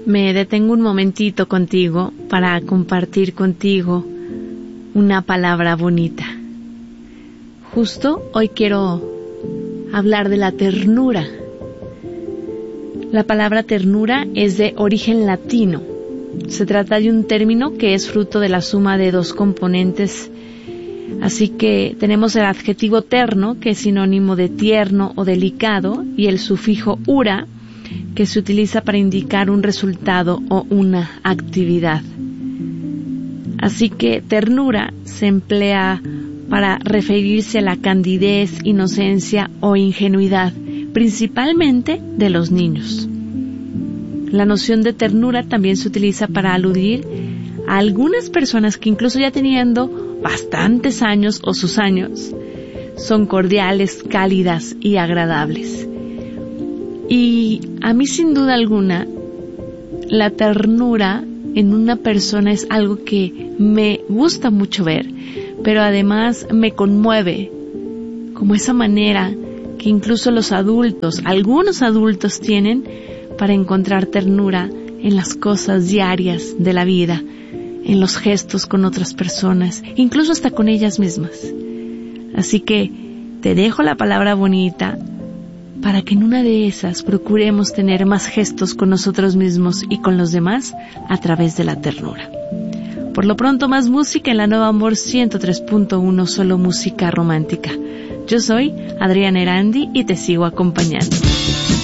me detengo un momentito contigo para compartir contigo una palabra bonita. Justo hoy quiero hablar de la ternura. La palabra ternura es de origen latino. Se trata de un término que es fruto de la suma de dos componentes. Así que tenemos el adjetivo terno, que es sinónimo de tierno o delicado, y el sufijo ura, que se utiliza para indicar un resultado o una actividad. Así que ternura se emplea para referirse a la candidez, inocencia o ingenuidad, principalmente de los niños. La noción de ternura también se utiliza para aludir a algunas personas que incluso ya teniendo bastantes años o sus años, son cordiales, cálidas y agradables. Y a mí sin duda alguna, la ternura en una persona es algo que me gusta mucho ver, pero además me conmueve, como esa manera que incluso los adultos, algunos adultos tienen para encontrar ternura en las cosas diarias de la vida, en los gestos con otras personas, incluso hasta con ellas mismas. Así que te dejo la palabra bonita para que en una de esas procuremos tener más gestos con nosotros mismos y con los demás a través de la ternura. Por lo pronto, más música en la Nueva Amor 103.1, solo música romántica. Yo soy Adriana Erandi y te sigo acompañando.